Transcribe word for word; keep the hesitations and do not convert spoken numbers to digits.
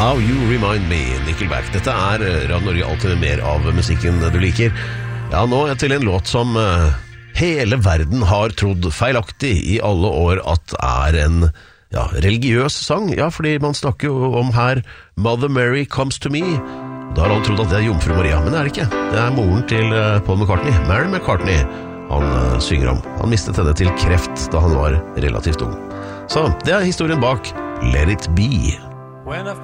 How You Remind Me, Nickelback. Dette er Radio Norge, alltid mer av musikken du liker. Ja, nå til en låt som uh, hele verden har trodd feilaktig i alle år at er en ja, religiøs sang. Ja, fordi man snakker jo om her Mother Mary Comes to Me. Da har han trodd at det er Jomfru Maria, men det er det ikke. Det er moren til uh, Paul McCartney, Mary McCartney, han uh, synger om. Han mistet henne til kreft da han var relativt ung. Så det er historien bak Let It Be.